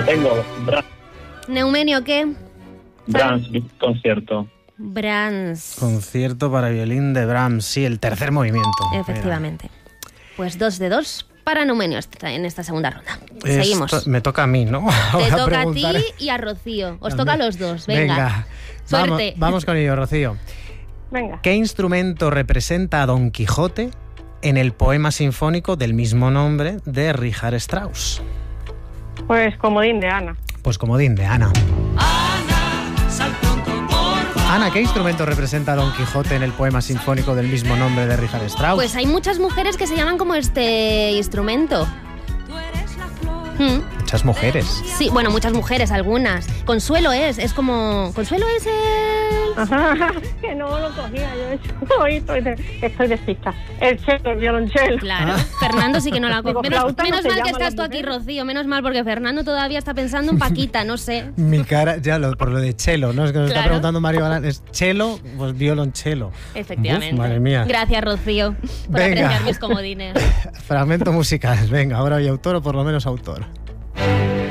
Lo tengo. Neumenio, ¿qué? Brahms, concierto. Brahms. Concierto para violín de Brahms, sí, el tercer movimiento. Efectivamente. Pues 2 de 2 para Neumenio en esta segunda ronda. Esto Seguimos. me toca a mí, ¿no? Te Ahora toca a ti preguntar. y a Rocío. Os toca a los dos. Venga. Venga. Suerte. Vamos con ello, Rocío. Venga. ¿Qué instrumento representa a Don Quijote en el poema sinfónico del mismo nombre de Richard Strauss? Pues comodín de Ana. Pues comodín de Ana. Ana, ¿qué instrumento representa a Don Quijote en el poema sinfónico del mismo nombre de Richard Strauss? Pues hay muchas mujeres que se llaman como este instrumento. Muchas mujeres. Sí, bueno, muchas mujeres, algunas. Consuelo es como... Consuelo es el... Ajá, que no lo cogía yo. Hoy estoy despistada. El cello, el violonchelo. Claro, Fernando sí que no la Digo, coge. flauta Menos no se mal que llaman estás tú las aquí, mujeres. Rocío. Menos mal, porque Fernando todavía está pensando en Paquita, no sé. Mi cara, ya por lo de chelo, ¿no? Es que nos está Claro. preguntando Mario Galán. ¿Es chelo? Pues violonchelo. Efectivamente. Uf, madre mía. Gracias, Rocío, por Venga. apreciar mis comodines. Fragmento musical. Venga, ahora hay autor o por lo menos autor.